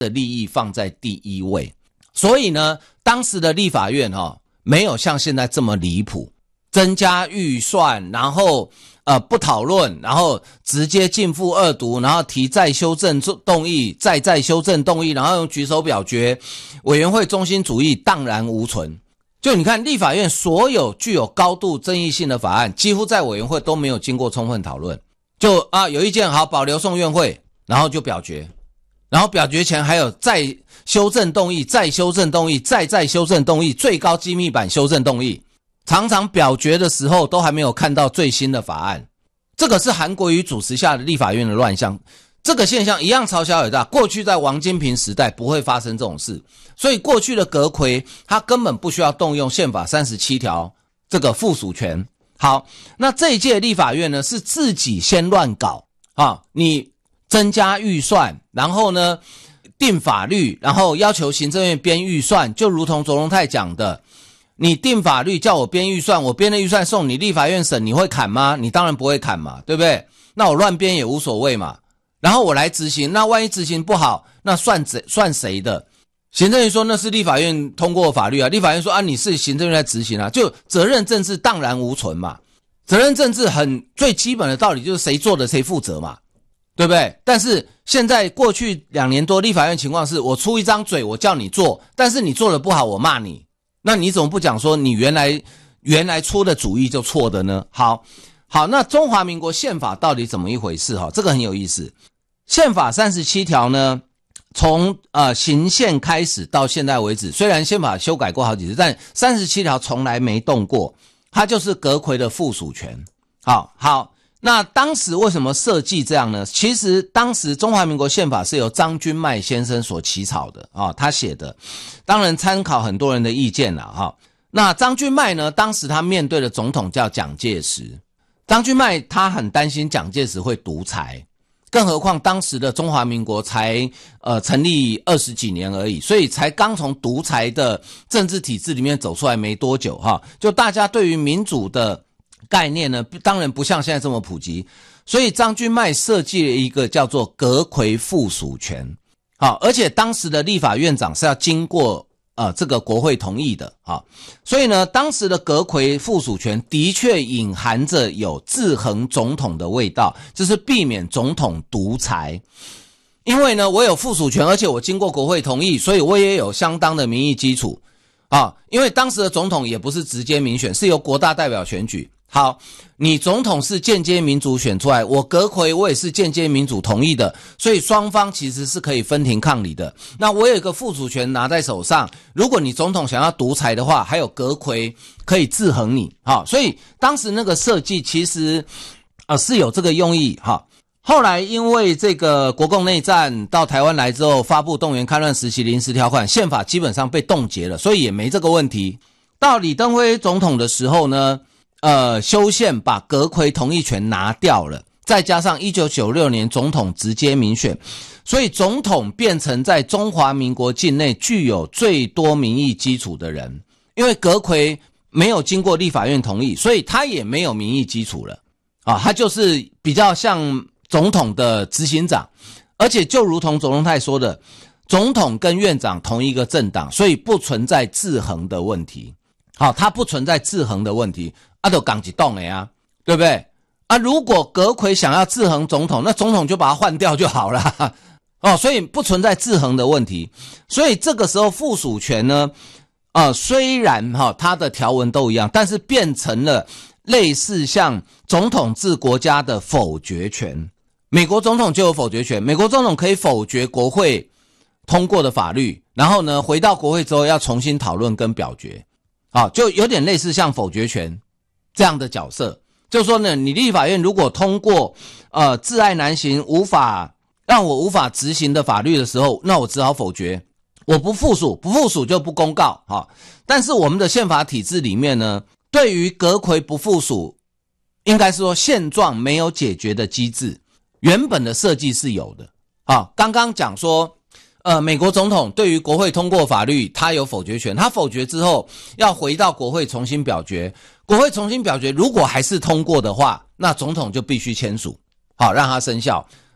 的利益放在第一位。所以呢，当时的立法院没有像现在这么离谱，增加预算，然后不讨论，然后直接逕付二读，然后提再修正动议，再修正动议，然后用举手表决，委员会中心主义荡然无存。就你看立法院所有具有高度争议性的法案，几乎在委员会都没有经过充分讨论，就有意见好保留送院会，然后就表决，然后表决前还有再修正动议，再修正动议，再修正动议，最高机密版修正动议，常常表决的时候都还没有看到最新的法案。这个是韩国瑜主持下的立法院的乱象，这个现象一样朝小也大，过去在王金平时代不会发生这种事，所以过去的阁揆他根本不需要动用宪法37条这个附属权。好，那这一届立法院呢是自己先乱搞你增加预算，然后呢定法律，然后要求行政院编预算，就如同卓荣泰讲的，你定法律叫我编预算，我编的预算送你立法院审，你会砍吗？你当然不会砍嘛，对不对？那我乱编也无所谓嘛。然后我来执行，那万一执行不好，那算谁的？行政院说那是立法院通过的法律啊，立法院说你是行政院在执行啊，就责任政治荡然无存嘛。责任政治最基本的道理就是谁做的谁负责嘛，对不对？但是现在过去2年多立法院情况是我出一张嘴我叫你做，但是你做的不好我骂你，那你怎么不讲说你原来出的主意就错的呢？好，那中华民国宪法到底怎么一回事这个很有意思。宪法37条呢，从行宪开始到现在为止，虽然宪法修改过好几次，但37条从来没动过，它就是阁揆的附属权。好，那当时为什么设计这样呢？其实当时中华民国宪法是由张君迈先生所起草的他写的，当然参考很多人的意见啦那张君迈呢，当时他面对的总统叫蒋介石，张君迈他很担心蒋介石会独裁，更何况当时的中华民国才成立20几年而已，所以才刚从独裁的政治体制里面走出来没多久就大家对于民主的概念呢，当然不像现在这么普及，所以张君迈设计了一个叫做阁揆附属权而且当时的立法院长是要经过这个国会同意的所以呢，当时的阁揆附属权的确隐含着有制衡总统的味道，就是避免总统独裁。因为呢，我有附属权，而且我经过国会同意，所以我也有相当的民意基础因为当时的总统也不是直接民选，是由国大代表选举。好，你总统是间接民主选出来，我阁揆我也是间接民主同意的，所以双方其实是可以分庭抗礼的。那我有一个附属权拿在手上，如果你总统想要独裁的话，还有阁揆可以制衡你所以当时那个设计其实是有这个用意后来因为这个国共内战到台湾来之后，发布动员戡乱时期临时条款，宪法基本上被冻结了，所以也没这个问题。到李登辉总统的时候呢修宪把阁揆同意权拿掉了，再加上1996年总统直接民选，所以总统变成在中华民国境内具有最多民意基础的人。因为阁揆没有经过立法院同意，所以他也没有民意基础了他就是比较像总统的执行长，而且就如同卓荣泰说的，总统跟院长同一个政党，所以不存在制衡的问题它不存在制衡的问题就讲一动的对不对如果阁揆想要制衡总统，那总统就把他换掉就好了所以不存在制衡的问题。所以这个时候附属权呢虽然它的条文都一样，但是变成了类似像总统制国家的否决权。美国总统就有否决权，美国总统可以否决国会通过的法律，然后呢回到国会之后要重新讨论跟表决就有点类似像否决权这样的角色。就是说呢，你立法院如果通过窒碍难行让我无法执行的法律的时候，那我只好否决，我不附属就不公告但是我们的宪法体制里面呢，对于阁揆不附属，应该是说现状没有解决的机制，原本的设计是有的刚刚讲说美国总统对于国会通过法律他有否决权，他否决之后要回到国会重新表决，国会重新表决如果还是通过的话，那总统就必须签署让它生效。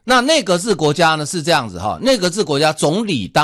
那内阁制国家呢是这样子哈，内阁制国家总理当